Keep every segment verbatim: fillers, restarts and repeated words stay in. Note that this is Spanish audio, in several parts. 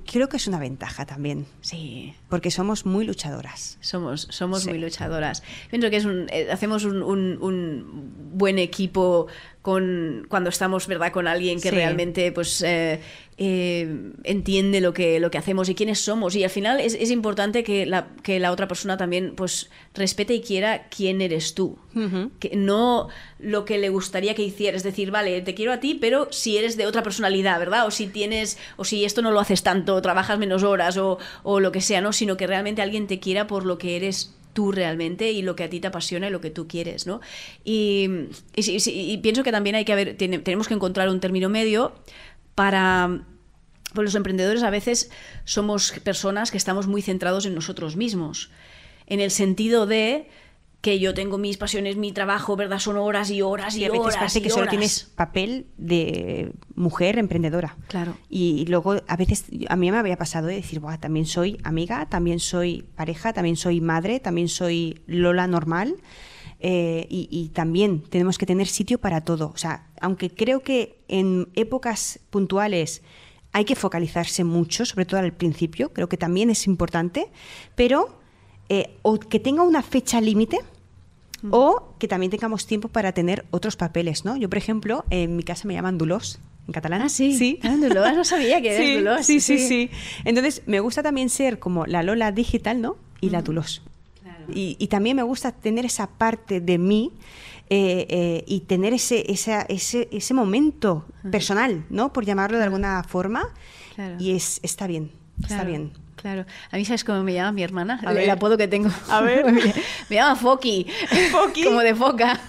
creo que es una ventaja también. Sí. Porque somos muy luchadoras. Somos, somos Sí. muy luchadoras. Pienso que es un, eh, hacemos un, un, un buen equipo con, cuando estamos, ¿verdad?, con alguien que Sí. realmente pues, eh, eh, entiende lo que, lo que hacemos y quiénes somos. Y al final es, es importante que la, que la otra persona también pues, respete y quiera quién eres tú. Uh-huh. Que no lo que le gustaría que hiciera. Es decir, vale, te quiero a ti, pero si eres de otra personalidad, ¿verdad? O si tienes, o si esto no lo haces tanto, trabajas menos horas o, o lo que sea, ¿no? Sino que realmente alguien te quiera por lo que eres tú realmente y lo que a ti te apasiona y lo que tú quieres, ¿no? Y, y, y, y pienso que también hay que haber, tiene, tenemos que encontrar un término medio para... Pues los emprendedores a veces somos personas que estamos muy centrados en nosotros mismos, en el sentido de que yo tengo mis pasiones, mi trabajo, ¿verdad? Son horas y horas y Sí, a veces horas parece y que solo horas. tienes papel de mujer emprendedora. Claro. Y, y luego a veces a mí me había pasado de decir, Buah, también soy amiga, también soy pareja, también soy madre, también soy Lola normal. Eh, y, y también tenemos que tener sitio para todo. O sea, aunque creo que en épocas puntuales hay que focalizarse mucho, sobre todo al principio, creo que también es importante, pero eh, o que tenga una fecha límite, mm. o que también tengamos tiempo para tener otros papeles, ¿no? Yo, por ejemplo, en mi casa me llaman Dolors, en catalán. Ah, sí. Sí. Ah, Dolors, no sabía que eres sí, Dolors. Sí, sí, sí, sí. Entonces, me gusta también ser como la Lola digital, ¿no? Y mm. la Dolors. Claro. Y, y también me gusta tener esa parte de mí eh, eh, y tener ese, esa, ese, ese momento uh-huh. personal, ¿no? Por llamarlo de alguna forma. Claro. Y es, está bien, claro. está bien. Claro. A mí, ¿sabes cómo me llama mi hermana? A el, ver. el apodo que tengo. A ver. Me llama Foki. ¿Foki? Como de foca.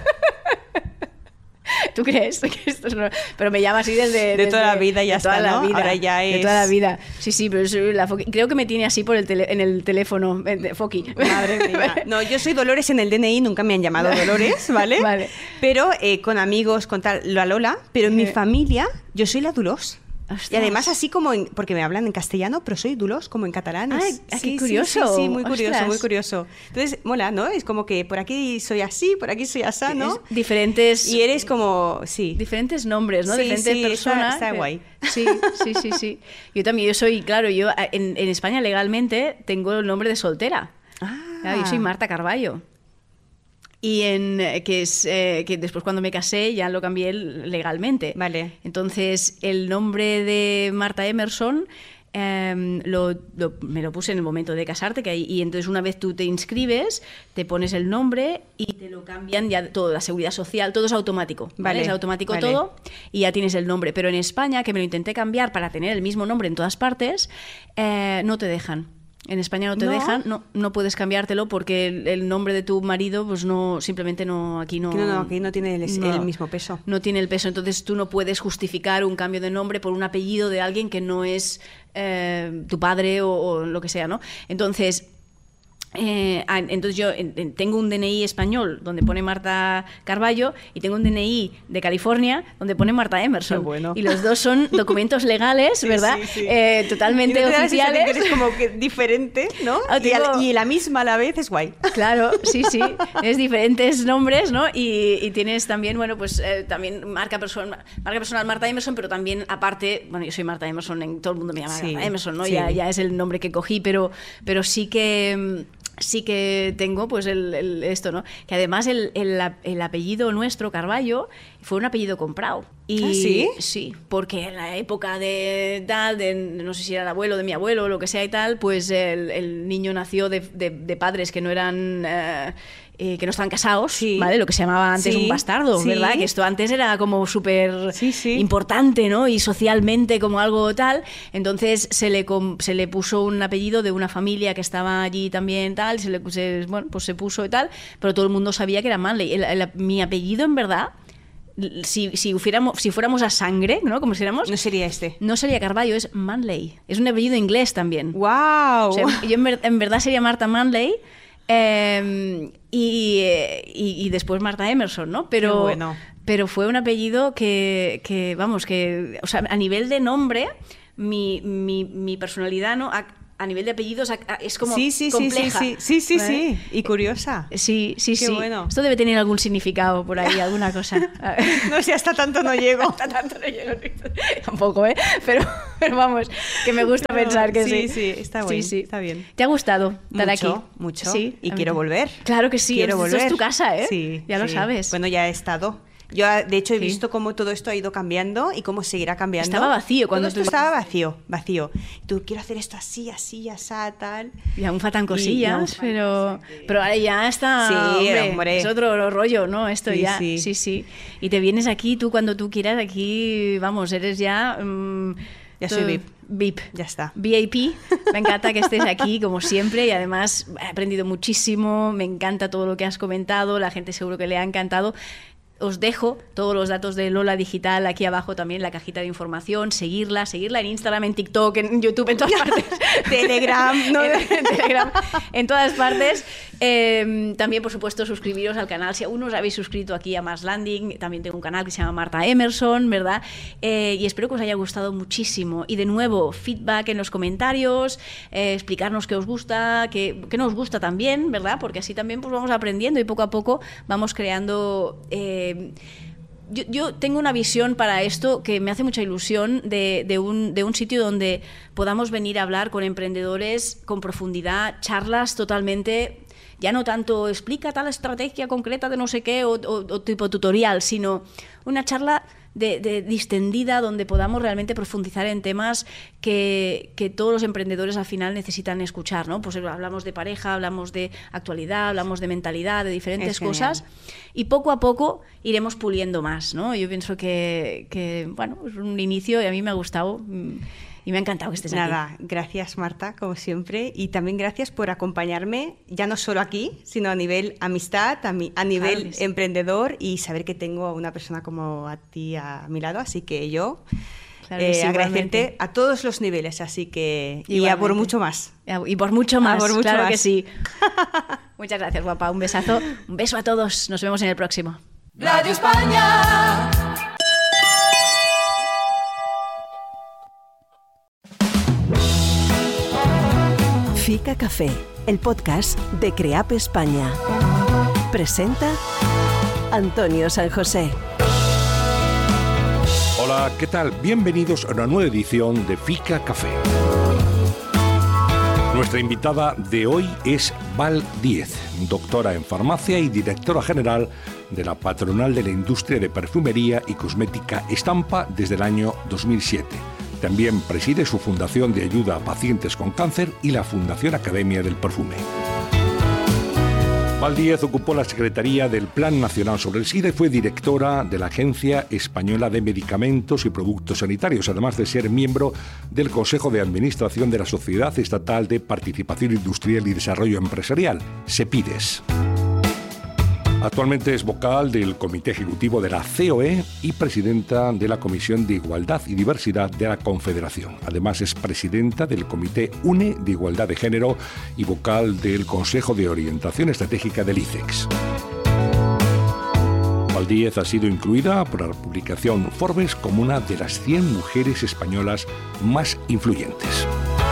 ¿Tú crees? Que esto es no... Pero me llama así desde... De desde, toda la vida ya de toda está, la ¿no? vida, Ahora ya es... De toda la vida. Sí, sí, pero soy la Foki. Creo que me tiene así por el tele... en el teléfono. De Foki. Madre mía. No, yo soy Dolores en el D N I, nunca me han llamado Dolores, ¿vale? Vale. Pero eh, con amigos, con tal, la Lola, pero en mi familia yo soy la Dolors. Ostras. Y además así como, en, porque me hablan en castellano, pero soy Dolors como en catalán. Ay, es, qué sí, curioso. Sí, sí, sí, muy curioso, Ostras. muy curioso. Entonces, mola, ¿no? Es como que por aquí soy así, por aquí soy asá, ¿no? Es diferentes... Y eres como, sí. Diferentes nombres, ¿no? Sí, diferentes sí, personas. Está, está guay. Sí, sí, sí, sí. Yo también, yo soy, claro, yo en, en España legalmente tengo el nombre de soltera. Ah. Claro, yo soy Marta Carballo. Y en que es eh, que después cuando me casé ya lo cambié legalmente. Vale. Entonces el nombre de Marta Emerson eh, lo, lo, me lo puse en el momento de casarte, que hay, y entonces una vez tú te inscribes, te pones el nombre y te lo cambian ya todo, la seguridad social, todo es automático. ¿Vale? Vale, Es automático vale. todo y ya tienes el nombre. Pero en España, que me lo intenté cambiar para tener el mismo nombre en todas partes, eh, no te dejan. En España no te ¿No? dejan, no, no puedes cambiártelo porque el, el nombre de tu marido, pues no, simplemente no, aquí no. No, no, aquí no tiene el, no, el mismo peso. No tiene el peso, entonces tú no puedes justificar un cambio de nombre por un apellido de alguien que no es eh, tu padre o, o lo que sea, ¿no? Entonces. Eh, entonces yo en, tengo un D N I español donde pone Marta Carballo y tengo un D N I de California donde pone Marta Emerson. Qué bueno. Y los dos son documentos legales, Sí, ¿verdad? sí, sí. Eh, totalmente Y no te da la sensación oficiales. que eres como que diferente, ¿no? Ah, y, a- tengo- y la misma a la vez es guay. Claro, sí, sí. Es diferentes nombres, ¿no? Y, y tienes también, bueno, pues eh, también marca, person marca personal Marta Emerson, pero también aparte, bueno, yo soy Marta Emerson, en, todo el mundo me llama Sí, Marta Emerson, ¿no? sí. Ya, ya es el nombre que cogí, pero, pero sí que... sí que tengo pues el, el esto, ¿no? Que además el, el, el apellido nuestro, Carballo, fue un apellido comprado. Y, ¿Ah, sí? Sí, porque en la época de tal, de, no sé si era el abuelo de mi abuelo o lo que sea y tal, pues el, el niño nació de, de, de padres que no eran... Eh, eh, que no estaban casados, Sí. ¿vale? Lo que se llamaba antes Sí, un bastardo, sí. ¿verdad? Que esto antes era como súper Sí, sí. importante, ¿no? Y socialmente como algo tal. Entonces se le, com- se le puso un apellido de una familia que estaba allí también tal, se le se, bueno, pues se puso y tal, pero todo el mundo sabía que era Manley. El, el- mi apellido, en verdad, si, si, fuéramos, si fuéramos a sangre, ¿no? Como si éramos, No sería este. no sería Carballo, es Manley. Es un apellido inglés también. ¡Wow! O sea, yo en, ver- en verdad sería Marta Manley eh, y, y, y después Marta Emerson, ¿no? Pero, Qué bueno. pero fue un apellido que, que, vamos, que, o sea, a nivel de nombre, mi, mi, mi personalidad, ¿no? Ha, a nivel de apellidos es como sí, sí, compleja. Sí, sí, sí, sí, ¿vale? sí, y curiosa. Sí, sí, Qué sí. Bueno. Esto debe tener algún significado por ahí, alguna cosa. No sé, hasta tanto no llego. Hasta tanto no llego. Tampoco, ¿eh? Pero, pero vamos, que me gusta pero, pensar que sí. Sí, sí, está bien, sí, sí. Está bien. ¿Te ha gustado estar mucho, aquí? Mucho, mucho. Sí, y quiero volver. Claro que sí, quiero esto volver. es tu casa, ¿eh? Sí, ya sí. lo sabes. Bueno, ya he estado. Yo, de hecho, he sí. visto cómo todo esto ha ido cambiando y cómo seguirá cambiando. Estaba vacío cuando todo esto tú... estaba vacío, vacío. Tú, quiero hacer esto así, así, así, tal. Y aún faltan cosillas, y, pero, que... pero ahora ya está... Sí, hombre, hombre. Es otro rollo, ¿no? Esto sí, ya... Sí. sí, sí. Y te vienes aquí, tú cuando tú quieras, aquí, vamos, eres ya... Um, ya soy V I P. V I P. Ya está. V I P. Me encanta que estés aquí, como siempre, y además he aprendido muchísimo, me encanta todo lo que has comentado, la gente seguro que le ha encantado. Os dejo todos los datos de Lola Digital aquí abajo también, la cajita de información, seguirla, seguirla en Instagram, en TikTok, en YouTube, en todas partes. Telegram, ¿no? en, en Telegram, en todas partes. Eh, también, por supuesto, suscribiros al canal. Si aún no os habéis suscrito aquí a Mars Landing, también tengo un canal que se llama Marta Emerson, ¿verdad? Eh, y espero que os haya gustado muchísimo. Y de nuevo, feedback en los comentarios, eh, explicarnos qué os gusta, qué, qué no os gusta también, ¿verdad? Porque así también pues, vamos aprendiendo y poco a poco vamos creando... Eh, Yo, yo tengo una visión para esto que me hace mucha ilusión de, de, un, de un sitio donde podamos venir a hablar con emprendedores con profundidad, charlas totalmente, ya no tanto explica tal estrategia concreta de no sé qué o, o, o tipo tutorial, sino una charla de, de distendida donde podamos realmente profundizar en temas que, que todos los emprendedores al final necesitan escuchar, ¿no? Pues hablamos de pareja, hablamos de actualidad, hablamos de mentalidad, de diferentes cosas y poco a poco iremos puliendo más, ¿no? Yo pienso que, que bueno, es un inicio y a mí me ha gustado y me ha encantado que estés Nada, aquí. Nada, gracias Marta, como siempre, y también gracias por acompañarme, ya no solo aquí, sino a nivel amistad, a, mi, a nivel claro sí. emprendedor y saber que tengo a una persona como a ti a mi lado, así que yo claro que eh, sí, agradecerte igualmente. A todos los niveles, así que igualmente. Y a por mucho más. Y por mucho más, por mucho claro más. que sí. Muchas gracias, guapa, un besazo, un beso a todos, nos vemos en el próximo. Radio España. Fica Café, el podcast de CREAP España. Presenta Antonio San José. Hola, ¿qué tal? Bienvenidos a una nueva edición de Fica Café. Nuestra invitada de hoy es Val Díez, doctora en farmacia y directora general de la Patronal de la Industria de Perfumería y Cosmética Estampa desde el año dos mil siete. También preside su Fundación de Ayuda a Pacientes con Cáncer y la Fundación Academia del Perfume. Val Díez ocupó la Secretaría del Plan Nacional sobre el SIDA y fue directora de la Agencia Española de Medicamentos y Productos Sanitarios, además de ser miembro del Consejo de Administración de la Sociedad Estatal de Participación Industrial y Desarrollo Empresarial, SEPIDES. Actualmente es vocal del Comité Ejecutivo de la C O E y presidenta de la Comisión de Igualdad y Diversidad de la Confederación. Además es presidenta del Comité UNE de Igualdad de Género y vocal del Consejo de Orientación Estratégica del ICEX. Val Díez ha sido incluida por la publicación Forbes como una de las cien mujeres españolas más influyentes.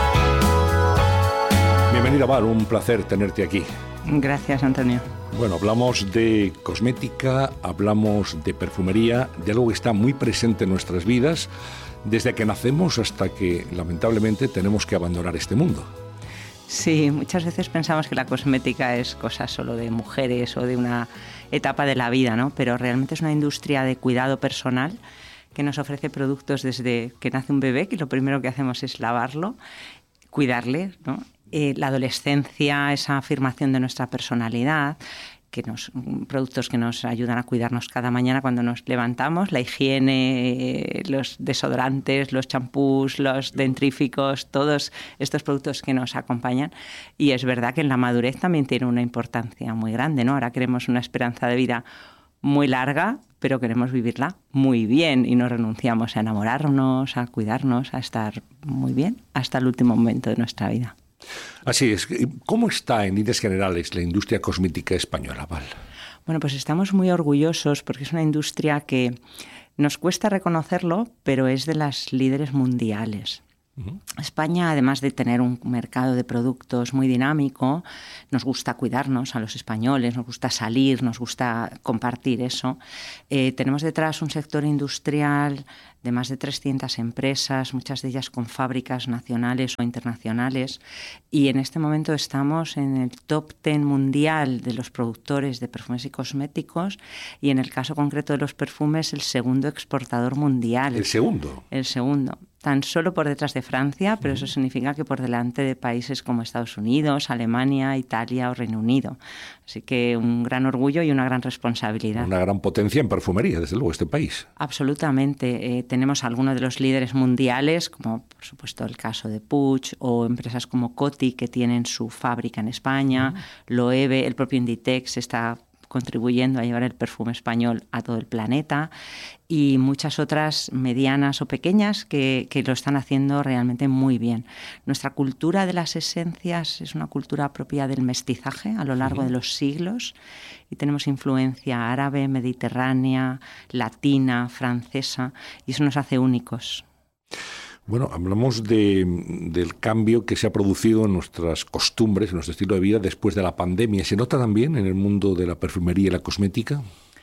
Bienvenida, Val, un placer tenerte aquí. Gracias, Antonio. Bueno, hablamos de cosmética, hablamos de perfumería, de algo que está muy presente en nuestras vidas, desde que nacemos hasta que, lamentablemente, tenemos que abandonar este mundo. Sí, muchas veces pensamos que la cosmética es cosa solo de mujeres o de una etapa de la vida, ¿no? Pero realmente es una industria de cuidado personal que nos ofrece productos desde que nace un bebé, que lo primero que hacemos es lavarlo, cuidarle, ¿no? Eh, la adolescencia, esa afirmación de nuestra personalidad, que nos, productos que nos ayudan a cuidarnos cada mañana cuando nos levantamos, la higiene, los desodorantes, los champús, los dentríficos, todos estos productos que nos acompañan. Y es verdad que en la madurez también tiene una importancia muy grande, ¿no? Ahora queremos una esperanza de vida muy larga, pero queremos vivirla muy bien y no renunciamos a enamorarnos, a cuidarnos, a estar muy bien hasta el último momento de nuestra vida. Así es. ¿Cómo está en líneas generales la industria cosmética española, Val? Bueno, pues estamos muy orgullosos porque es una industria que nos cuesta reconocerlo, pero es de las líderes mundiales. Uh-huh. España, además de tener un mercado de productos muy dinámico, nos gusta cuidarnos a los españoles, nos gusta salir, nos gusta compartir eso. Eh, tenemos detrás un sector industrial de más de trescientas empresas, muchas de ellas con fábricas nacionales o internacionales, y en este momento estamos en el top diez mundial de los productores de perfumes y cosméticos, y en el caso concreto de los perfumes, el segundo exportador mundial. ¿El segundo? El segundo. Tan solo por detrás de Francia, pero eso significa que por delante de países como Estados Unidos, Alemania, Italia o Reino Unido. Así que un gran orgullo y una gran responsabilidad. Una gran potencia en perfumería, desde luego, este país. Absolutamente. Eh, tenemos algunos de los líderes mundiales, como por supuesto el caso de Puig, o empresas como Coty, que tienen su fábrica en España, uh-huh. Loewe, el propio Inditex está contribuyendo a llevar el perfume español a todo el planeta, y muchas otras medianas o pequeñas que, que lo están haciendo realmente muy bien. Nuestra cultura de las esencias es una cultura propia del mestizaje a lo largo sí. de los siglos, y tenemos influencia árabe, mediterránea, latina, francesa, y eso nos hace únicos. Bueno, hablamos de, del cambio que se ha producido en nuestras costumbres, en nuestro estilo de vida después de la pandemia. ¿Se nota también en el mundo de la perfumería y la cosmética?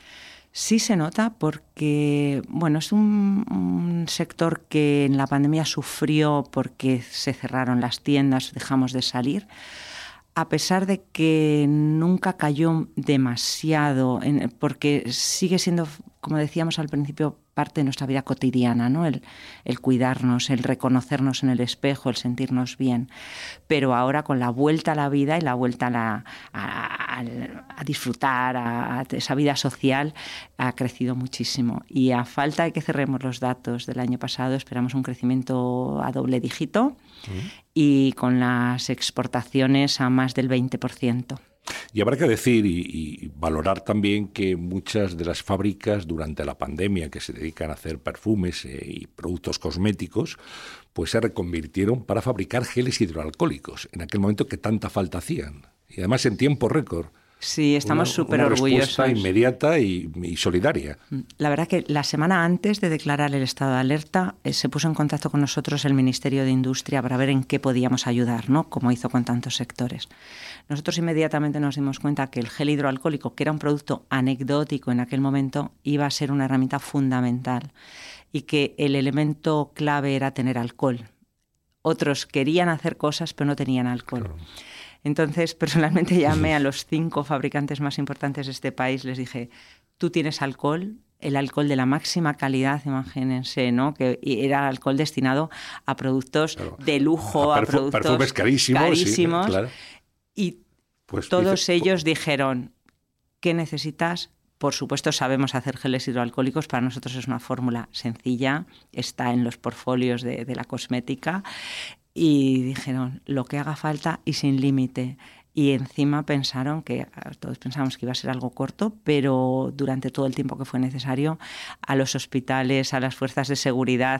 Sí se nota porque, bueno, es un, un sector que en la pandemia sufrió porque se cerraron las tiendas, dejamos de salir. A pesar de que nunca cayó demasiado, en, porque sigue siendo, como decíamos al principio, parte de nuestra vida cotidiana, ¿no? El, el cuidarnos, el reconocernos en el espejo, el sentirnos bien. Pero ahora con la vuelta a la vida y la vuelta a, la, a, a, a disfrutar, a, a esa vida social, ha crecido muchísimo. Y a falta de que cerremos los datos del año pasado, esperamos un crecimiento a doble dígito uh-huh. y con las exportaciones a más del veinte por ciento. Y habrá que decir y, y valorar también que muchas de las fábricas durante la pandemia que se dedican a hacer perfumes eh, y productos cosméticos, pues se reconvirtieron para fabricar geles hidroalcohólicos, en aquel momento que tanta falta hacían. Y además en tiempo récord. Sí, estamos súper orgullosos. Una respuesta inmediata y, y solidaria. La verdad que la semana antes de declarar el estado de alerta eh, se puso en contacto con nosotros el Ministerio de Industria para ver en qué podíamos ayudar, ¿no? Como hizo con tantos sectores. Nosotros inmediatamente nos dimos cuenta que el gel hidroalcohólico, que era un producto anecdótico en aquel momento, iba a ser una herramienta fundamental y que el elemento clave era tener alcohol. Otros querían hacer cosas pero no tenían alcohol. Claro. Entonces, personalmente llamé a los cinco fabricantes más importantes de este país, les dije, tú tienes alcohol, el alcohol de la máxima calidad, imagínense, ¿no? Que era alcohol destinado a productos claro. de lujo, a, perfu- a productos perfumes carísimos. carísimos Sí, claro. Y pues todos dice, ellos dijeron, ¿qué necesitas? Por supuesto, sabemos hacer geles hidroalcohólicos, para nosotros es una fórmula sencilla, está en los portfolios de, de la cosmética. Y dijeron, lo que haga falta y sin límite. Y encima pensaron que, todos pensamos que iba a ser algo corto, pero durante todo el tiempo que fue necesario, a los hospitales, a las fuerzas de seguridad,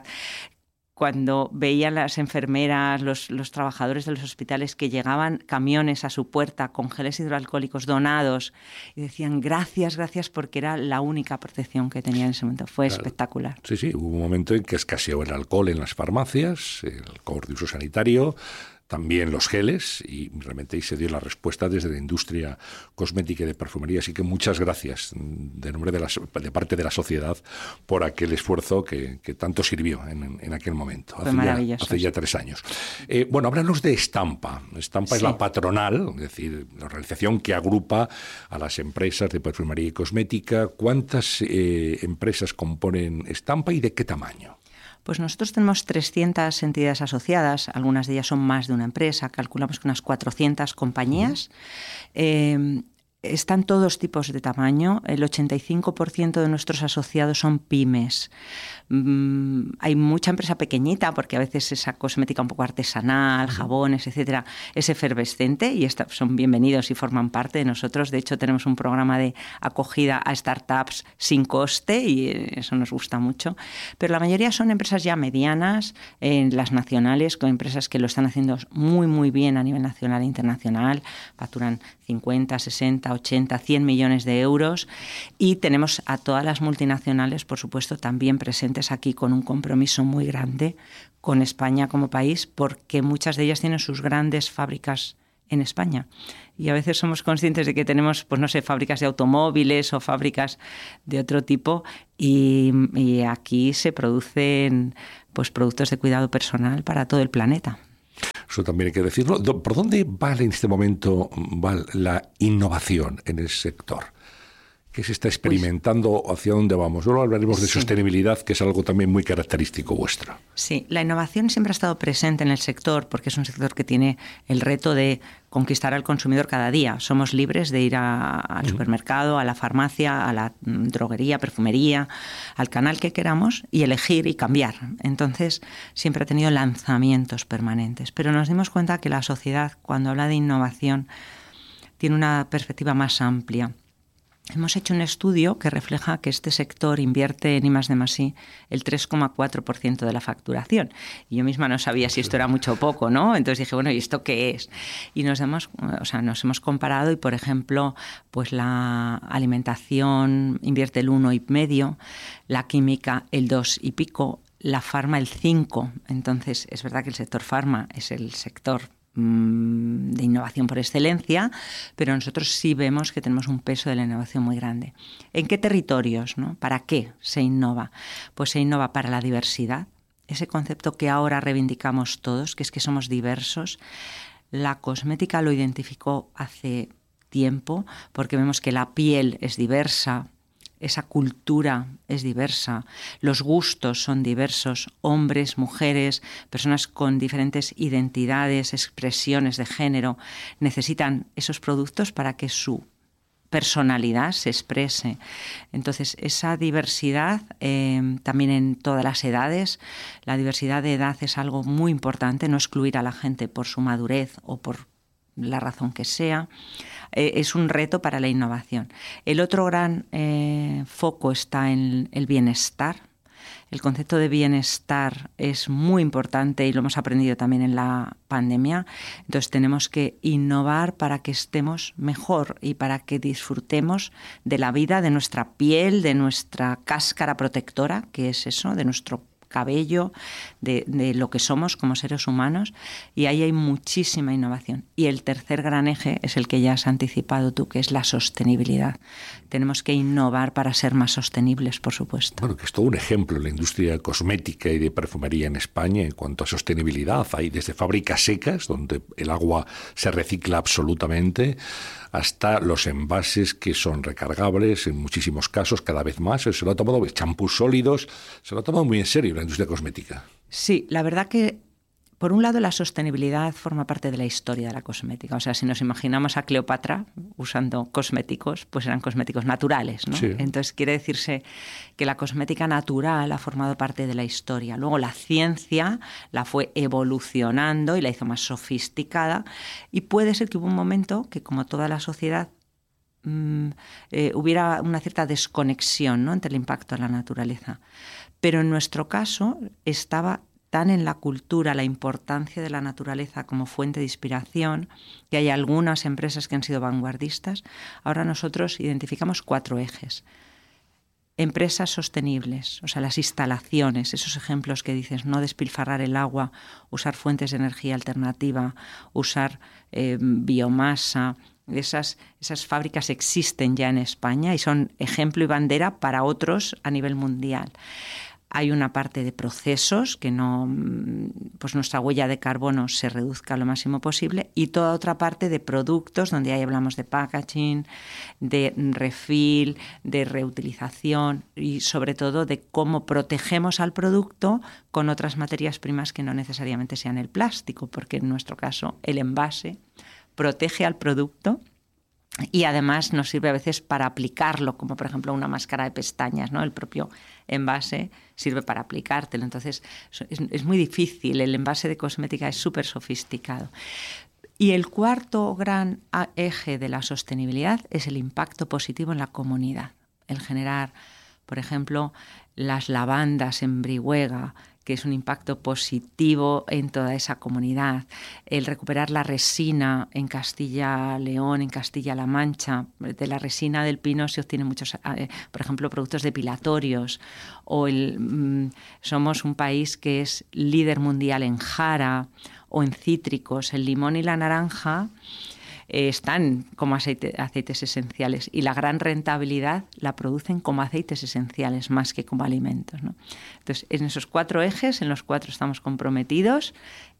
cuando veían las enfermeras, los, los trabajadores de los hospitales que llegaban camiones a su puerta con geles hidroalcohólicos donados y decían gracias, gracias, porque era la única protección que tenían en ese momento. Fue claro. espectacular. Sí, sí, hubo un momento en que escaseó el alcohol en las farmacias, el alcohol de uso sanitario, también los geles, y realmente ahí se dio la respuesta desde la industria cosmética y de perfumería. Así que muchas gracias de nombre de, la, de parte de la sociedad por aquel esfuerzo que, que tanto sirvió en, en aquel momento, Fue hace, maravilloso. ya, hace ya tres años. Eh, bueno, háblanos de Estampa. Estampa sí. es la patronal, es decir, la organización que agrupa a las empresas de perfumería y cosmética. ¿Cuántas eh, empresas componen Estampa y de qué tamaño? Pues nosotros tenemos trescientas entidades asociadas, algunas de ellas son más de una empresa, calculamos que unas cuatrocientas compañías. Uh-huh. Eh, están todos tipos de tamaño, el ochenta y cinco por ciento de nuestros asociados son pymes. Mm, hay mucha empresa pequeñita porque a veces esa cosmética un poco artesanal, jabones, etcétera, es efervescente y está, son bienvenidos y forman parte de nosotros. De hecho, tenemos un programa de acogida a startups sin coste y eso nos gusta mucho. Pero la mayoría son empresas ya medianas, eh, las nacionales, con empresas que lo están haciendo muy, muy bien a nivel nacional e internacional, facturan cincuenta, sesenta, ochenta, cien millones de euros, y tenemos a todas las multinacionales, por supuesto, también presentes aquí con un compromiso muy grande con España como país, porque muchas de ellas tienen sus grandes fábricas en España. Y a veces somos conscientes de que tenemos, pues no sé, fábricas de automóviles o fábricas de otro tipo, y, y aquí se producen pues productos de cuidado personal para todo el planeta. Eso también hay que decirlo. ¿Por dónde va en este momento va la innovación en el sector? ¿Qué se está experimentando? Pues, ¿hacia dónde vamos? Luego hablaremos de sí. sostenibilidad, que es algo también muy característico vuestro. Sí, la innovación siempre ha estado presente en el sector, porque es un sector que tiene el reto de conquistar al consumidor cada día. Somos libres de ir a, al uh-huh. supermercado, a la farmacia, a la droguería, perfumería, al canal que queramos, y elegir y cambiar. Entonces, siempre ha tenido lanzamientos permanentes. Pero nos dimos cuenta que la sociedad, cuando habla de innovación, tiene una perspectiva más amplia. Hemos hecho un estudio que refleja que este sector invierte en I más D más I el tres coma cuatro por ciento de la facturación. Y yo misma no sabía si esto era mucho o poco, ¿no? Entonces dije, bueno, ¿y esto qué es? Y nos hemos, o sea, nos hemos comparado y, por ejemplo, pues la alimentación invierte el uno y medio, la química el dos y pico, la farma el cinco. Entonces, es verdad que el sector farma es el sector de innovación por excelencia, pero nosotros sí vemos que tenemos un peso de la innovación muy grande. ¿En qué territorios, no? ¿Para qué se innova? Pues se innova para la diversidad, ese concepto que ahora reivindicamos todos, que es que somos diversos. La cosmética lo identificó hace tiempo, porque vemos que la piel es diversa, esa cultura es diversa, los gustos son diversos, hombres, mujeres, personas con diferentes identidades, expresiones de género, necesitan esos productos para que su personalidad se exprese. Entonces, esa diversidad, eh, también en todas las edades, la diversidad de edad es algo muy importante, no excluir a la gente por su madurez o por la razón que sea. Eh, es un reto para la innovación. El otro gran eh, foco está en el bienestar. El concepto de bienestar es muy importante y lo hemos aprendido también en la pandemia. Entonces tenemos que innovar para que estemos mejor y para que disfrutemos de la vida, de nuestra piel, de nuestra cáscara protectora, que es eso, de nuestro cabello, de, de lo que somos como seres humanos, y ahí hay muchísima innovación. Y el tercer gran eje es el que ya has anticipado tú, que es la sostenibilidad. Tenemos que innovar para ser más sostenibles, por supuesto. Bueno, que es todo un ejemplo en la industria cosmética y de perfumería en España en cuanto a sostenibilidad. Hay desde fábricas secas, donde el agua se recicla absolutamente, hasta los envases que son recargables en muchísimos casos, cada vez más. Se lo ha tomado, champús sólidos, se lo ha tomado muy en serio la industria cosmética. Sí, la verdad que, por un lado, la sostenibilidad forma parte de la historia de la cosmética. O sea, si nos imaginamos a Cleopatra usando cosméticos, pues eran cosméticos naturales, ¿no? Sí. Entonces, quiere decirse que la cosmética natural ha formado parte de la historia. Luego, la ciencia la fue evolucionando y la hizo más sofisticada. Y puede ser que hubo un momento que, como toda la sociedad, mmm, eh, hubiera una cierta desconexión, ¿no?, entre el impacto de la naturaleza. Pero en nuestro caso estaba tan en la cultura la importancia de la naturaleza como fuente de inspiración, que hay algunas empresas que han sido vanguardistas. Ahora nosotros identificamos cuatro ejes. Empresas sostenibles, o sea, las instalaciones, esos ejemplos que dices, no despilfarrar el agua, usar fuentes de energía alternativa, usar eh, biomasa. Esas, esas fábricas existen ya en España y son ejemplo y bandera para otros a nivel mundial. Hay una parte de procesos, que no, pues nuestra huella de carbono se reduzca lo máximo posible, y toda otra parte de productos, donde ahí hablamos de packaging, de refill, de reutilización y sobre todo de cómo protegemos al producto con otras materias primas que no necesariamente sean el plástico, porque en nuestro caso el envase protege al producto. Y además nos sirve a veces para aplicarlo, como por ejemplo una máscara de pestañas, ¿no? El propio envase sirve para aplicártelo. Entonces es, es muy difícil, el envase de cosmética es súper sofisticado. Y el cuarto gran eje de la sostenibilidad es el impacto positivo en la comunidad. El generar, por ejemplo, las lavandas en Brihuega, que es un impacto positivo en toda esa comunidad. El recuperar la resina en Castilla-León, en Castilla-La Mancha. De la resina del pino se obtienen muchos, eh, por ejemplo, productos depilatorios. O el, mm, somos un país que es líder mundial en jara o en cítricos. El limón y la naranja eh, están como aceite, aceites esenciales, y la gran rentabilidad la producen como aceites esenciales más que como alimentos, ¿no? Entonces, en esos cuatro ejes, en los cuatro estamos comprometidos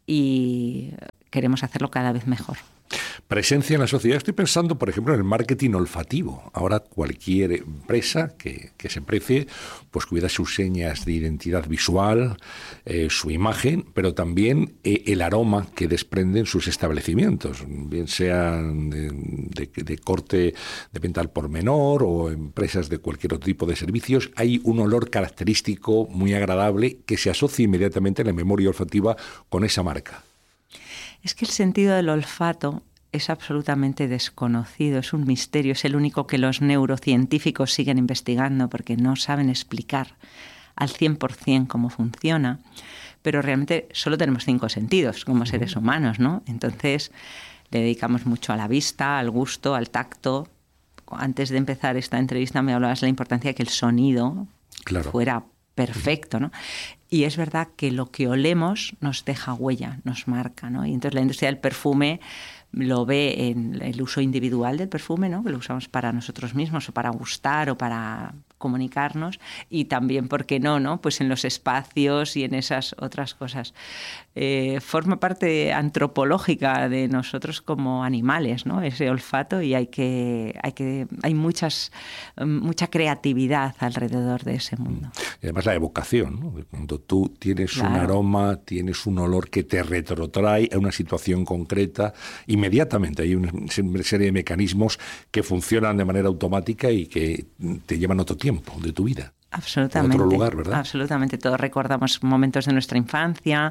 y queremos hacerlo cada vez mejor. Presencia en la sociedad. Estoy pensando, por ejemplo, en el marketing olfativo. Ahora cualquier empresa que, que se precie, pues cuida sus señas de identidad visual, eh, su imagen, pero también eh, el aroma que desprenden sus establecimientos, bien sean de, de, de corte de venta al por menor o empresas de cualquier otro tipo de servicios. Hay un olor característico muy agradable que se asocia inmediatamente en la memoria olfativa con esa marca. Es que el sentido del olfato es absolutamente desconocido, es un misterio, es el único que los neurocientíficos siguen investigando porque no saben explicar al cien por ciento cómo funciona, pero realmente solo tenemos cinco sentidos como seres humanos, ¿no? Entonces le dedicamos mucho a la vista, al gusto, al tacto. Antes de empezar esta entrevista me hablabas de la importancia de que el sonido claro. fuera perfecto, ¿no? Y es verdad que lo que olemos nos deja huella, nos marca, ¿no? Y entonces la industria del perfume lo ve en el uso individual del perfume, ¿no? Que lo usamos para nosotros mismos o para gustar o para comunicarnos, y también, ¿por qué no, no? Pues en los espacios y en esas otras cosas. Eh, forma parte antropológica de nosotros como animales, ¿no? Ese olfato, y hay que, hay que, hay muchas, mucha creatividad alrededor de ese mundo. Y además la evocación, ¿no? Cuando tú tienes claro. un aroma, tienes un olor que te retrotrae a una situación concreta, inmediatamente hay una serie de mecanismos que funcionan de manera automática y que te llevan otro tiempo de tu vida. Absolutamente. En otro lugar, ¿verdad? Absolutamente. Todos recordamos momentos de nuestra infancia,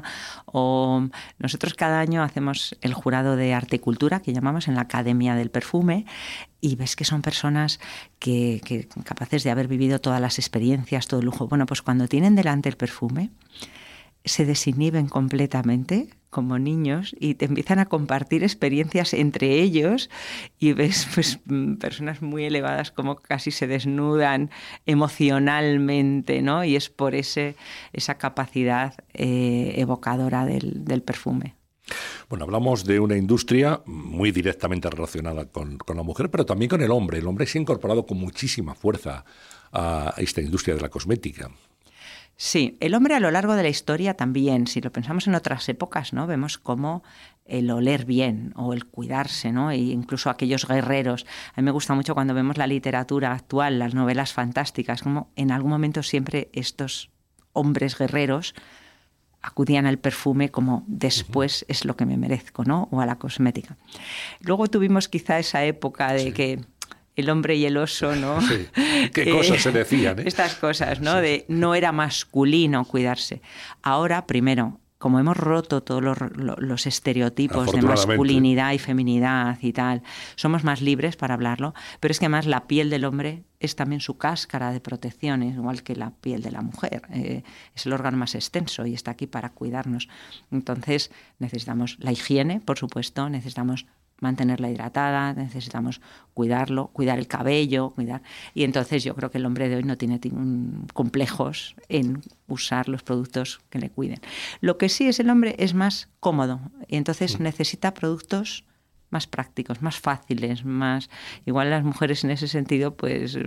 o nosotros cada año hacemos el jurado de arte y cultura, que llamamos, en la Academia del Perfume, y ves que son personas que, que capaces de haber vivido todas las experiencias, todo el lujo. Bueno, pues cuando tienen delante el perfume, se desinhiben completamente como niños y te empiezan a compartir experiencias entre ellos, y ves pues personas muy elevadas como casi se desnudan emocionalmente, ¿no? Y es por ese, esa capacidad eh, evocadora del, del perfume. Bueno, hablamos de una industria muy directamente relacionada con, con la mujer, pero también con el hombre. El hombre se ha incorporado con muchísima fuerza a esta industria de la cosmética. Sí, el hombre a lo largo de la historia también, si lo pensamos en otras épocas, ¿no? Vemos cómo el oler bien o el cuidarse, ¿no? E incluso aquellos guerreros. A mí me gusta mucho cuando vemos la literatura actual, las novelas fantásticas, como en algún momento siempre estos hombres guerreros acudían al perfume como después es lo que me merezco, ¿no? O a la cosmética. Luego tuvimos quizá esa época de sí. que el hombre y el oso, ¿no? Sí. ¿Qué cosas eh, se decían? ¿eh? Estas cosas, ¿no? Sí. De no era masculino cuidarse. Ahora, primero, como hemos roto todos los, los estereotipos de masculinidad y feminidad y tal, somos más libres para hablarlo, pero es que además la piel del hombre es también su cáscara de protección, igual que la piel de la mujer. Eh, es el órgano más extenso y está aquí para cuidarnos. Entonces, necesitamos la higiene, por supuesto, necesitamos mantenerla hidratada, necesitamos cuidarlo, cuidar el cabello, cuidar. Y entonces yo creo que el hombre de hoy no tiene complejos en usar los productos que le cuiden. Lo que sí es, el hombre es más cómodo y entonces sí. necesita productos más prácticos, más fáciles, más... Igual las mujeres en ese sentido pues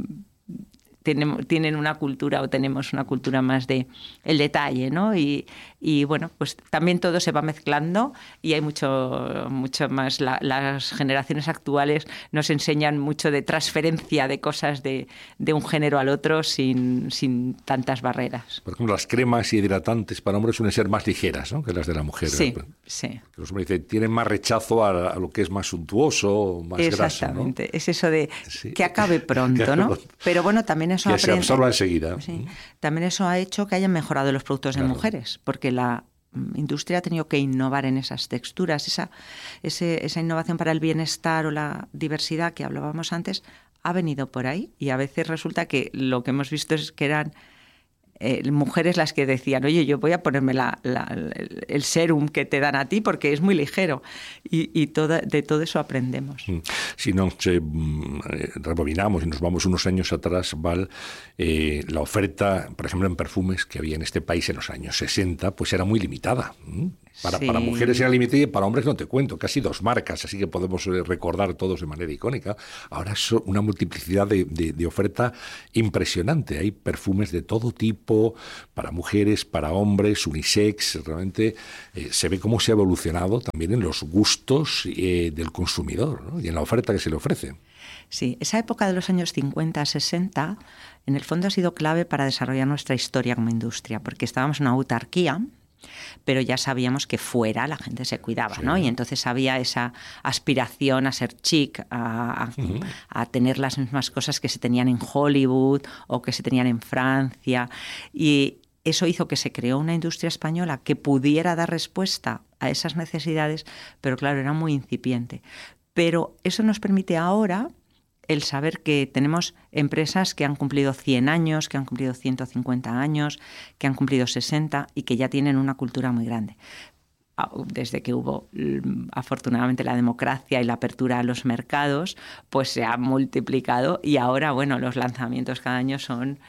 tienen, tienen una cultura o tenemos una cultura más de el detalle, ¿no? Y, y bueno, pues también todo se va mezclando y hay mucho, mucho más. La, las generaciones actuales nos enseñan mucho de transferencia de cosas de, de un género al otro sin, sin tantas barreras. Por ejemplo, las cremas hidratantes para hombres suelen ser más ligeras, ¿no?, que las de la mujer. Sí, ¿verdad? sí. Los hombres dicen, tienen más rechazo a, a lo que es más suntuoso, más graso, ¿no? Exactamente. Es eso de sí. que acabe pronto, ¿no? Pero bueno, también eso que aprende, se absorba enseguida. Sí. También eso ha hecho que hayan mejorado los productos de claro. mujeres, porque la industria ha tenido que innovar en esas texturas, esa, ese, esa innovación para el bienestar o la diversidad que hablábamos antes ha venido por ahí, y a veces resulta que lo que hemos visto es que eran eh, mujeres las que decían, oye, yo voy a ponerme la, la, el serum que te dan a ti porque es muy ligero. Y, y toda, de todo eso aprendemos. Si nos eh, rebobinamos y nos vamos unos años atrás, Val, eh, la oferta, por ejemplo, en perfumes que había en este país en los años sesenta, pues era muy limitada. Para, sí. para mujeres era limitada y para hombres no te cuento, casi dos marcas, así que podemos recordar todos de manera icónica. Ahora es una multiplicidad de, de, de oferta impresionante. Hay perfumes de todo tipo, para mujeres, para hombres, unisex. Realmente eh, se ve cómo se ha evolucionado también en los gustos eh, del consumidor, ¿no? Y en la oferta que se le ofrece. Sí, esa época de los años cincuenta, sesenta, en el fondo ha sido clave para desarrollar nuestra historia como industria, porque estábamos en una autarquía, pero ya sabíamos que fuera la gente se cuidaba, sí. ¿no? Y entonces había esa aspiración a ser chic, a, a, uh-huh. a tener las mismas cosas que se tenían en Hollywood o que se tenían en Francia. Y eso hizo que se creó una industria española que pudiera dar respuesta a esas necesidades, pero claro, era muy incipiente. Pero eso nos permite ahora el saber que tenemos empresas que han cumplido cien años, que han cumplido ciento cincuenta años, que han cumplido sesenta y que ya tienen una cultura muy grande. Desde que hubo, afortunadamente, la democracia y la apertura a los mercados, pues se ha multiplicado y ahora, bueno, los lanzamientos cada año son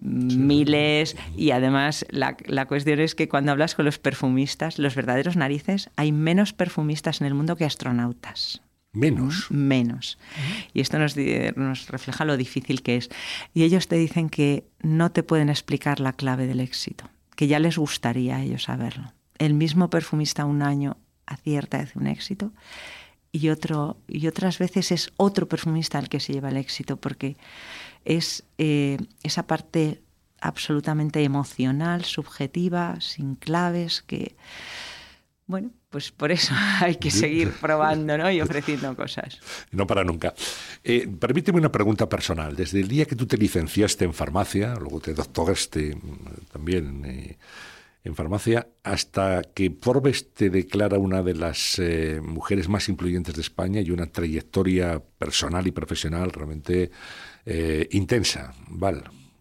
miles y además la, la cuestión es que cuando hablas con los perfumistas, los verdaderos narices, hay menos perfumistas en el mundo que astronautas. Menos. Menos. Y esto nos, nos refleja lo difícil que es. Y ellos te dicen que no te pueden explicar la clave del éxito, que ya les gustaría a ellos saberlo. El mismo perfumista un año acierta, hace un éxito, y, otro, y otras veces es otro perfumista el que se lleva el éxito, porque es eh, esa parte absolutamente emocional, subjetiva, sin claves, que... Bueno, pues por eso hay que seguir probando, ¿no? Y ofreciendo cosas. No para nunca. Eh, permíteme una pregunta personal. Desde el día que tú te licenciaste en farmacia, luego te doctoraste también eh, en farmacia, hasta que Forbes te declara una de las eh, mujeres más influyentes de España y una trayectoria personal y profesional realmente eh, intensa, Val.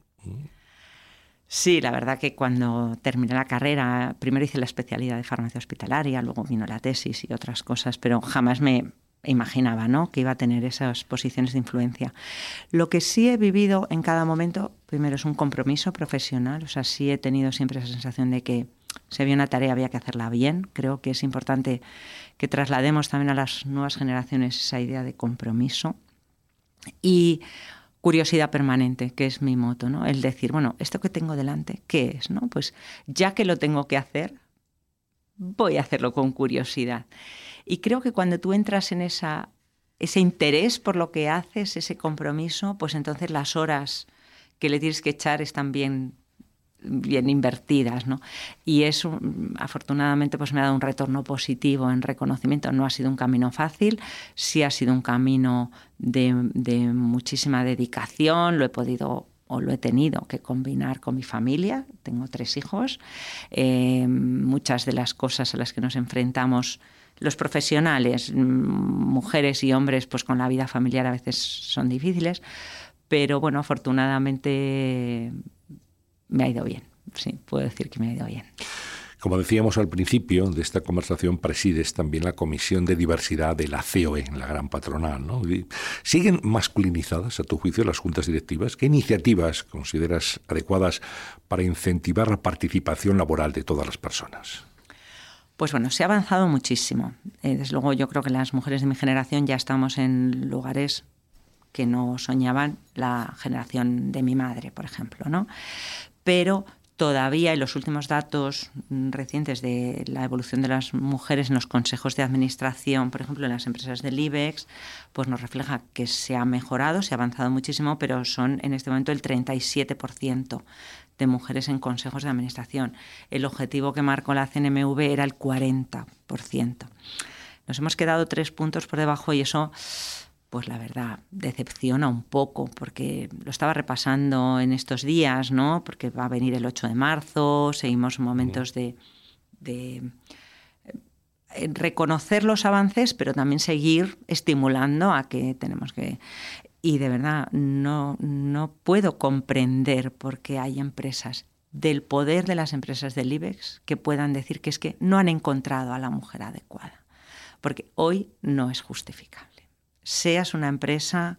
Sí, la verdad que cuando terminé la carrera, primero hice la especialidad de farmacia hospitalaria, luego vino la tesis y otras cosas, pero jamás me imaginaba, ¿no?, que iba a tener esas posiciones de influencia. Lo que sí he vivido en cada momento, primero es un compromiso profesional, o sea, sí he tenido siempre esa sensación de que si había una tarea había que hacerla bien. Creo que es importante que traslademos también a las nuevas generaciones esa idea de compromiso y curiosidad permanente, que es mi moto, ¿no? El decir, bueno, esto que tengo delante, ¿qué es?, ¿no? Pues ya que lo tengo que hacer, voy a hacerlo con curiosidad. Y creo que cuando tú entras en esa, ese interés por lo que haces, ese compromiso, pues entonces las horas que le tienes que echar están bien, bien invertidas, ¿no? Y eso, afortunadamente, pues me ha dado un retorno positivo en reconocimiento. No ha sido un camino fácil, sí ha sido un camino de, de muchísima dedicación, lo he podido o lo he tenido que combinar con mi familia, tengo tres hijos, eh, muchas de las cosas a las que nos enfrentamos los profesionales, mujeres y hombres, pues con la vida familiar a veces son difíciles, pero bueno, afortunadamente me ha ido bien, sí, puedo decir que me ha ido bien. Como decíamos al principio de esta conversación, presides también la Comisión de Diversidad de la C O E, la gran patronal, ¿no? ¿Siguen masculinizadas, a tu juicio, las juntas directivas? ¿Qué iniciativas consideras adecuadas para incentivar la participación laboral de todas las personas? Pues bueno, se ha avanzado muchísimo. Eh, desde luego yo creo que las mujeres de mi generación ya estamos en lugares que no soñaban la generación de mi madre, por ejemplo, ¿no? Pero todavía, en los últimos datos recientes de la evolución de las mujeres en los consejos de administración, por ejemplo, en las empresas del IBEX, pues nos refleja que se ha mejorado, se ha avanzado muchísimo, pero son en este momento el treinta y siete por ciento de mujeres en consejos de administración. El objetivo que marcó la C N M V era el cuarenta por ciento. Nos hemos quedado tres puntos por debajo y eso, pues la verdad, decepciona un poco, porque lo estaba repasando en estos días, ¿no? Porque va a venir el ocho de marzo, seguimos momentos de, de reconocer los avances, pero también seguir estimulando a que tenemos que... Y de verdad, no, no puedo comprender por qué hay empresas del poder de las empresas del IBEX que puedan decir que es que no han encontrado a la mujer adecuada. Porque hoy no es justificable. Seas una empresa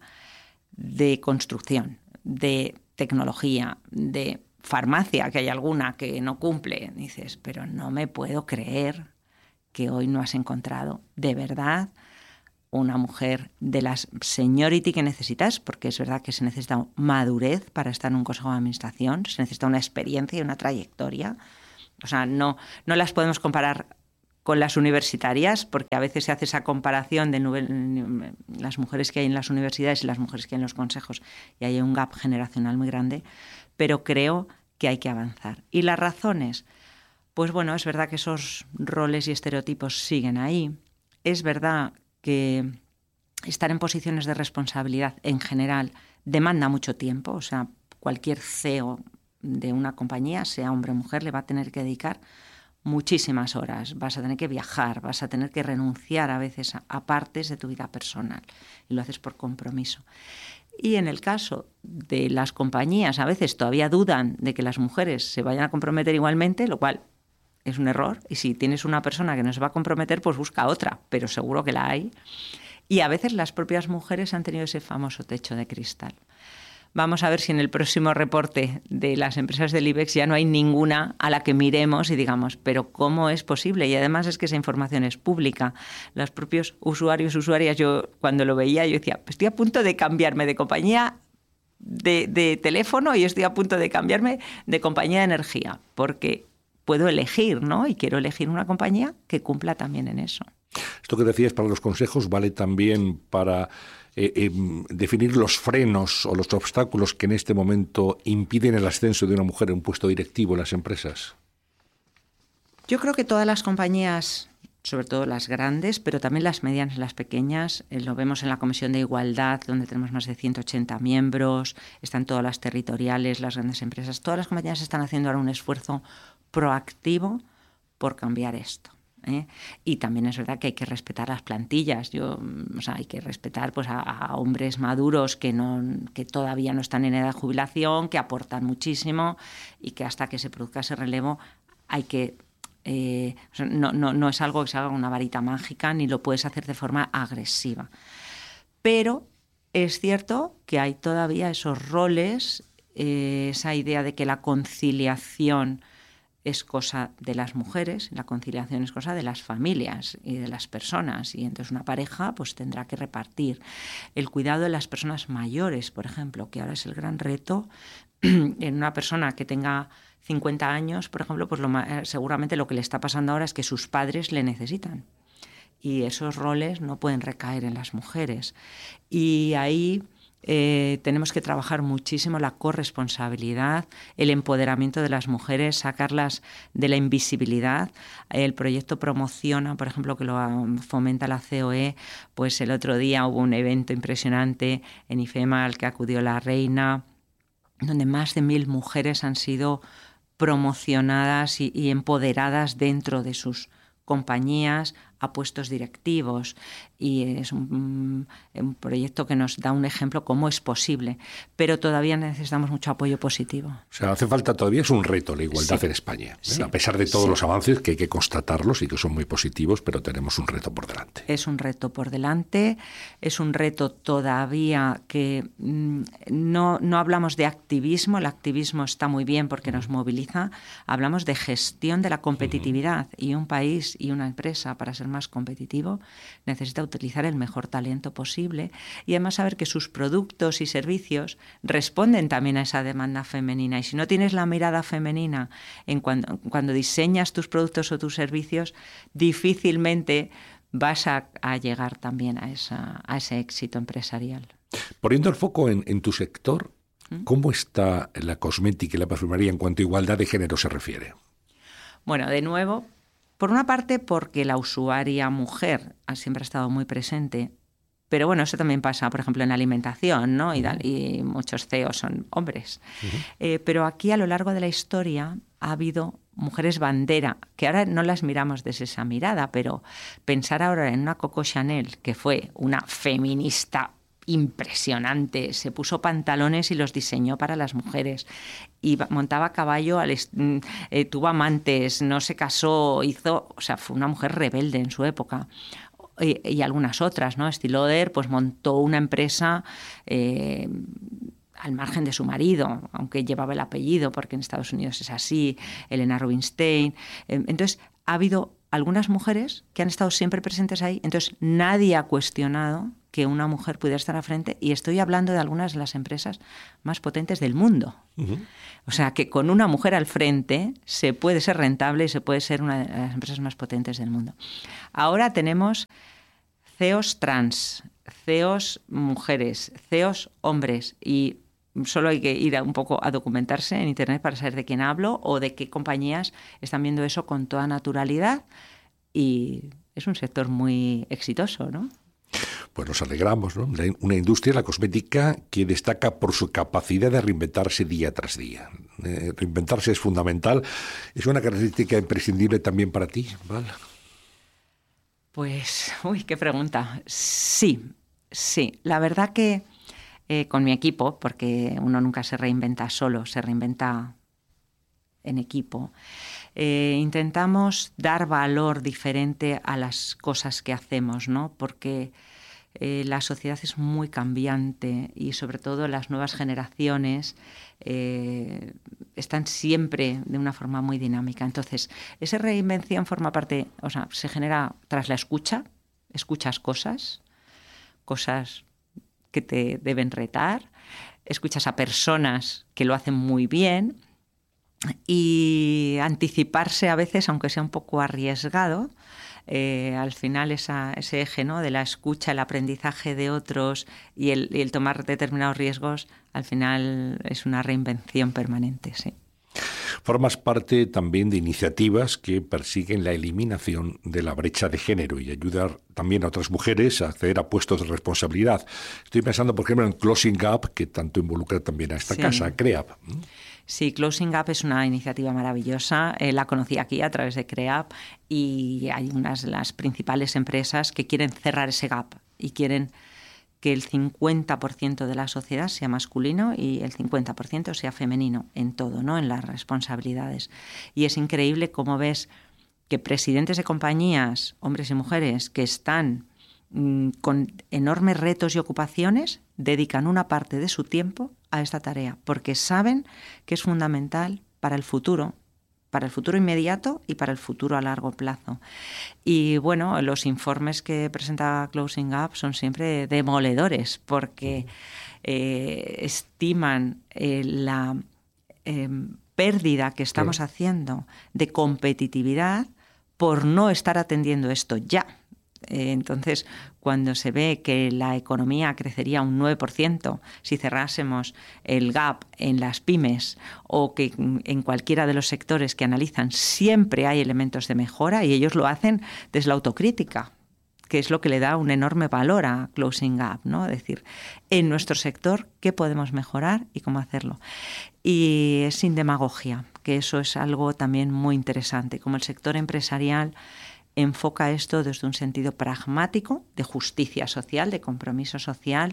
de construcción, de tecnología, de farmacia, que hay alguna que no cumple, dices, pero no me puedo creer que hoy no has encontrado de verdad una mujer de las seniority que necesitas, porque es verdad que se necesita madurez para estar en un consejo de administración, se necesita una experiencia y una trayectoria. O sea, no, no las podemos comparar con las universitarias, porque a veces se hace esa comparación de nivel, las mujeres que hay en las universidades y las mujeres que hay en los consejos, y hay un gap generacional muy grande, pero creo que hay que avanzar. ¿Y las razones? Pues bueno, es verdad que esos roles y estereotipos siguen ahí. Es verdad que estar en posiciones de responsabilidad en general demanda mucho tiempo. O sea, cualquier C E O de una compañía, sea hombre o mujer, le va a tener que dedicar muchísimas horas. Vas a tener que viajar, vas a tener que renunciar a veces a, a partes de tu vida personal. Y lo haces por compromiso. Y en el caso de las compañías, a veces todavía dudan de que las mujeres se vayan a comprometer igualmente, lo cual es un error. Y si tienes una persona que no se va a comprometer, pues busca otra, pero seguro que la hay. Y a veces las propias mujeres han tenido ese famoso techo de cristal. Vamos a ver si en el próximo reporte de las empresas del IBEX ya no hay ninguna a la que miremos y digamos, pero ¿cómo es posible? Y además es que esa información es pública. Los propios usuarios, usuarias, yo cuando lo veía, yo decía, estoy a punto de cambiarme de compañía de, de teléfono y estoy a punto de cambiarme de compañía de energía, porque puedo elegir, ¿no? Y quiero elegir una compañía que cumpla también en eso. Esto que decías para los consejos vale también para eh, eh, definir los frenos o los obstáculos que en este momento impiden el ascenso de una mujer en un puesto directivo en las empresas. Yo creo que todas las compañías, sobre todo las grandes, pero también las medianas y las pequeñas, eh, lo vemos en la Comisión de Igualdad, donde tenemos más de ciento ochenta miembros, están todas las territoriales, las grandes empresas, todas las compañías están haciendo ahora un esfuerzo proactivo por cambiar esto. ¿eh? Y también es verdad que hay que respetar las plantillas. Yo, o sea, hay que respetar pues, a, a hombres maduros que, no, que todavía no están en edad de jubilación, que aportan muchísimo y que hasta que se produzca ese relevo hay que... Eh, o sea, no, no, no es algo que se haga con una varita mágica ni lo puedes hacer de forma agresiva. Pero es cierto que hay todavía esos roles, eh, esa idea de que la conciliación es cosa de las mujeres, la conciliación es cosa de las familias y de las personas, y entonces una pareja pues tendrá que repartir el cuidado de las personas mayores, por ejemplo, que ahora es el gran reto en una persona que tenga cincuenta años, por ejemplo, pues lo, seguramente lo que le está pasando ahora es que sus padres le necesitan y esos roles no pueden recaer en las mujeres, y ahí Eh, tenemos que trabajar muchísimo la corresponsabilidad, el empoderamiento de las mujeres, sacarlas de la invisibilidad. El proyecto Promociona, por ejemplo, que lo fomenta la C O E, pues el otro día hubo un evento impresionante en IFEMA al que acudió la reina, donde más de mil mujeres han sido promocionadas y, y empoderadas dentro de sus compañías a puestos directivos, y es un, un proyecto que nos da un ejemplo cómo es posible, pero todavía necesitamos mucho apoyo positivo. O sea, hace falta, todavía es un reto la igualdad sí. en España, ¿eh? sí. a pesar de todos sí. los avances que hay que constatarlos y que son muy positivos, pero tenemos un reto por delante. Es un reto por delante, es un reto todavía que mmm, no, no hablamos de activismo, el activismo está muy bien porque nos moviliza, hablamos de gestión de la competitividad, uh-huh. y un país y una empresa para ser más competitivo necesita utilizar el mejor talento posible y además saber que sus productos y servicios responden también a esa demanda femenina, y si no tienes la mirada femenina en cuando, cuando diseñas tus productos o tus servicios, difícilmente vas a, a llegar también a, esa, a ese éxito empresarial. Poniendo el foco en, en tu sector, ¿cómo está la cosmética y la perfumería en cuanto a igualdad de género se refiere? Bueno, de nuevo, por una parte porque la usuaria mujer siempre ha estado muy presente, pero bueno, eso también pasa, por ejemplo, en la alimentación, ¿no? Y, y muchos C E Os son hombres. Uh-huh. Eh, pero aquí a lo largo de la historia ha habido mujeres bandera, que ahora no las miramos desde esa mirada, pero pensar ahora en una Coco Chanel, que fue una feminista impresionante. Se puso pantalones y los diseñó para las mujeres. Y montaba a caballo, al eh, tuvo amantes, no se casó, hizo... O sea, fue una mujer rebelde en su época. Y, y algunas otras, ¿no? Estée Lauder pues montó una empresa... Eh, al margen de su marido, aunque llevaba el apellido, porque en Estados Unidos es así, Helena Rubinstein. Entonces, ha habido algunas mujeres que han estado siempre presentes ahí, entonces nadie ha cuestionado que una mujer pudiera estar al frente, y estoy hablando de algunas de las empresas más potentes del mundo. Uh-huh. O sea, que con una mujer al frente se puede ser rentable y se puede ser una de las empresas más potentes del mundo. Ahora tenemos C E Os trans, C E Os mujeres, C E Os hombres, y solo hay que ir un poco a documentarse en Internet para saber de quién hablo o de qué compañías están viendo eso con toda naturalidad, y es un sector muy exitoso, ¿no? Pues nos alegramos, ¿no? Una industria, la cosmética, que destaca por su capacidad de reinventarse día tras día. Eh, reinventarse es fundamental. ¿Es una característica imprescindible también para ti, Val? Pues, uy, qué pregunta. Sí, sí. La verdad que eh, con mi equipo, porque uno nunca se reinventa solo, se reinventa en equipo, eh, intentamos dar valor diferente a las cosas que hacemos, ¿no? Porque eh, la sociedad es muy cambiante y sobre todo las nuevas generaciones eh, están siempre de una forma muy dinámica. Entonces, esa reinvención forma parte, o sea, se genera tras la escucha, escuchas cosas, cosas que te deben retar, escuchas a personas que lo hacen muy bien, y anticiparse a veces, aunque sea un poco arriesgado, eh, al final esa, ese eje, ¿no?, de la escucha, el aprendizaje de otros y el, y el tomar determinados riesgos, al final es una reinvención permanente, sí. Formas parte también de iniciativas que persiguen la eliminación de la brecha de género y ayudar también a otras mujeres a acceder a puestos de responsabilidad. Estoy pensando, por ejemplo, en Closing Gap, que tanto involucra también a esta sí. casa, CREAP. Sí, Closing Gap es una iniciativa maravillosa. Eh, la conocí aquí a través de CREAP, y hay unas de las principales empresas que quieren cerrar ese gap y quieren que el cincuenta por ciento de la sociedad sea masculino y el cincuenta por ciento sea femenino en todo, ¿no?, en las responsabilidades. Y es increíble cómo ves que presidentes de compañías, hombres y mujeres, que están mmm, con enormes retos y ocupaciones, dedican una parte de su tiempo a esta tarea, porque saben que es fundamental para el futuro, para el futuro inmediato y para el futuro a largo plazo. Y bueno, los informes que presenta Closing Gap son siempre demoledores, porque eh, estiman eh, la eh, pérdida que estamos haciendo de competitividad por no estar atendiendo esto ya. Eh, entonces, cuando se ve que la economía crecería un nueve por ciento si cerrásemos el gap en las pymes, o que en cualquiera de los sectores que analizan siempre hay elementos de mejora, y ellos lo hacen desde la autocrítica, que es lo que le da un enorme valor a Closing Gap, ¿no? Es decir, en nuestro sector, ¿qué podemos mejorar y cómo hacerlo? Y es sin demagogia, que eso es algo también muy interesante, como el sector empresarial enfoca esto desde un sentido pragmático, de justicia social, de compromiso social,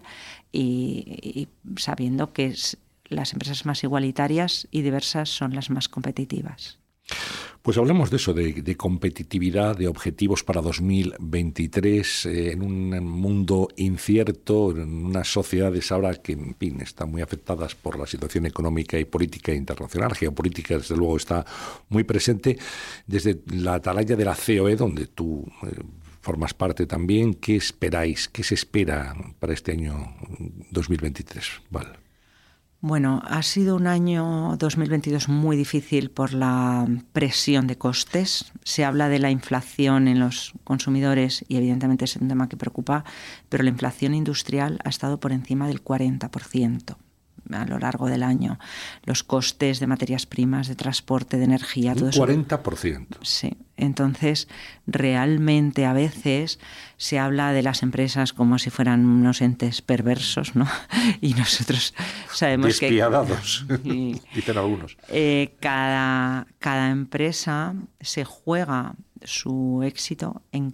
y, y sabiendo que es, las empresas más igualitarias y diversas son las más competitivas. Pues hablemos de eso, de, de competitividad, de objetivos para dos mil veintitrés, eh, en un mundo incierto, en unas sociedades ahora que, en fin, están muy afectadas por la situación económica y política internacional. Geopolítica, desde luego, está muy presente. Desde la atalaya de la C O E, donde tú eh, formas parte también, ¿qué esperáis? ¿Qué se espera para este año dos mil veintitrés? Vale. Bueno, ha sido un año dos mil veintidós muy difícil por la presión de costes. Se habla de la inflación en los consumidores y evidentemente es un tema que preocupa, pero la inflación industrial ha estado por encima del cuarenta por ciento a lo largo del año. Los costes de materias primas, de transporte, de energía, todo eso. cuarenta por ciento. Sí. Entonces, realmente a veces se habla de las empresas como si fueran unos entes perversos, ¿no? Y nosotros sabemos despiadados, que... y, dicen algunos. Eh, cada, cada empresa se juega su éxito en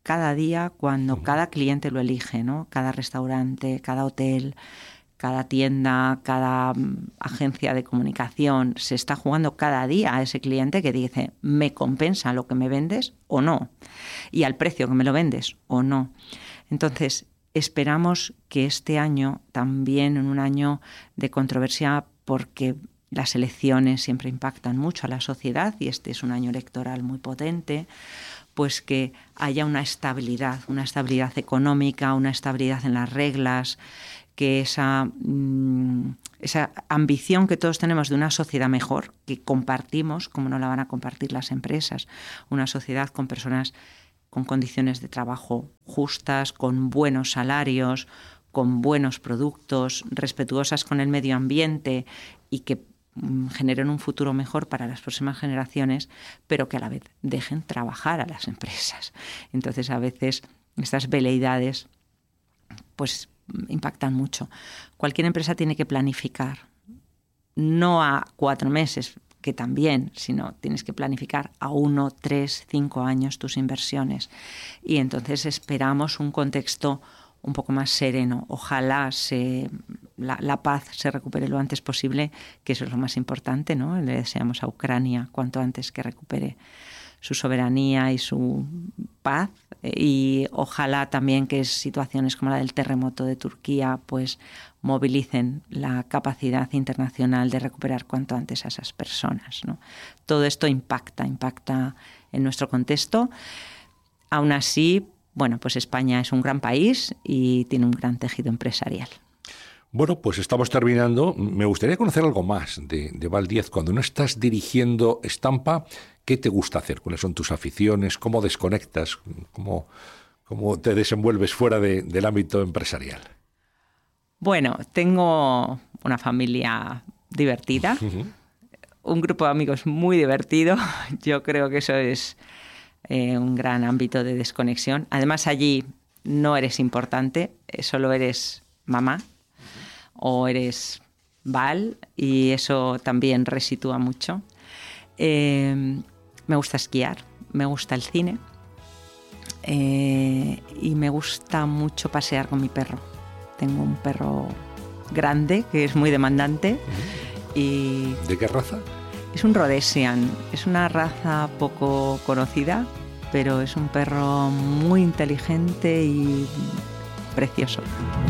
cada día cuando uh-huh. cada cliente lo elige, ¿no? Cada restaurante, cada hotel, cada tienda, cada agencia de comunicación se está jugando cada día a ese cliente que dice, ¿me compensa lo que me vendes o no? Y al precio que me lo vendes o no. Entonces, esperamos que este año, también en un año de controversia, porque las elecciones siempre impactan mucho a la sociedad y este es un año electoral muy potente, pues que haya una estabilidad, una estabilidad económica, una estabilidad en las reglas, que esa, mmm, esa ambición que todos tenemos de una sociedad mejor, que compartimos, como no la van a compartir las empresas, una sociedad con personas con condiciones de trabajo justas, con buenos salarios, con buenos productos, respetuosas con el medio ambiente y que mmm, generen un futuro mejor para las próximas generaciones, pero que a la vez dejen trabajar a las empresas. Entonces, a veces estas veleidades, pues impactan mucho. Cualquier empresa tiene que planificar, no a cuatro meses, que también, sino tienes que planificar a uno, tres, cinco años tus inversiones. Y entonces esperamos un contexto un poco más sereno. Ojalá se, la, la paz se recupere lo antes posible, que eso es lo más importante, ¿no? Le deseamos a Ucrania cuanto antes que recupere su soberanía y su paz, y ojalá también que situaciones como la del terremoto de Turquía pues movilicen la capacidad internacional de recuperar cuanto antes a esas personas, ¿no? Todo esto impacta, impacta en nuestro contexto. Aún así, bueno, pues España es un gran país y tiene un gran tejido empresarial. Bueno, pues estamos terminando. Me gustaría conocer algo más de, de Val Díez. Cuando no estás dirigiendo Estampa, ¿qué te gusta hacer? ¿Cuáles son tus aficiones? ¿Cómo desconectas? ¿Cómo, cómo te desenvuelves fuera de, del ámbito empresarial? Bueno, tengo una familia divertida, uh-huh. un grupo de amigos muy divertido. Yo creo que eso es eh, un gran ámbito de desconexión. Además, allí no eres importante, solo eres mamá. O eres Val, y eso también resitúa mucho. Eh, me gusta esquiar, me gusta el cine eh, y me gusta mucho pasear con mi perro. Tengo un perro grande que es muy demandante. Uh-huh. Y ¿de qué raza? Es un Rhodesian, es una raza poco conocida, pero es un perro muy inteligente y precioso.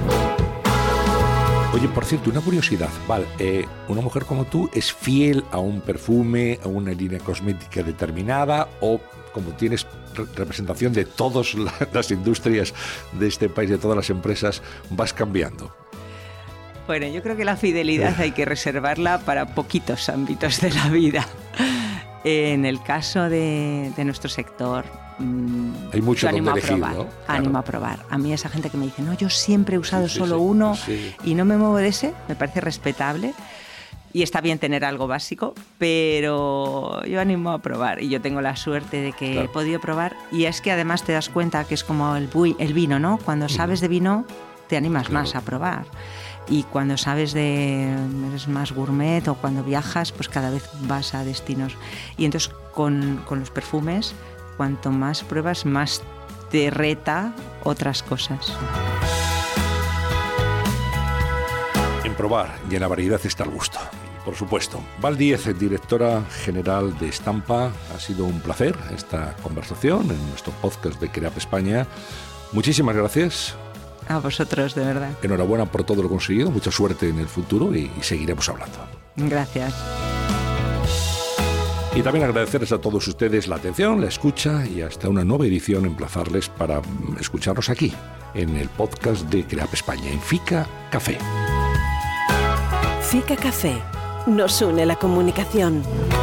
Oye, por cierto, una curiosidad, Val, eh, ¿una mujer como tú es fiel a un perfume, a una línea cosmética determinada, o como tienes re- representación de todas las industrias de este país, de todas las empresas, vas cambiando? Bueno, yo creo que la fidelidad hay que reservarla para poquitos ámbitos de la vida. En el caso de, de nuestro sector, hay mucho yo animo donde a elegir, probar, ¿no? Claro. Claro. Animo a probar. A mí esa gente que me dice, no, yo siempre he usado sí, sí, solo sí, uno sí. y no me muevo de ese, me parece respetable. Y está bien tener algo básico, pero yo animo a probar. Y yo tengo la suerte de que claro. he podido probar. Y es que además te das cuenta que es como el, bui, el vino, ¿no? Cuando sabes de vino, te animas claro. más a probar. Y cuando sabes de, eres más gourmet o cuando viajas, pues cada vez vas a destinos. Y entonces con, con los perfumes, cuanto más pruebas, más te reta otras cosas. En probar y en la variedad está el gusto, por supuesto. Val Díez, directora general de Estampa, ha sido un placer esta conversación en nuestro podcast de Creap España. Muchísimas gracias. A vosotros, de verdad. Enhorabuena por todo lo conseguido, mucha suerte en el futuro y, y seguiremos hablando. Gracias. Y también agradecerles a todos ustedes la atención, la escucha y hasta una nueva edición emplazarles para escucharnos aquí, en el podcast de Creap España, en Fica Café. Fica Café. Nos une la comunicación.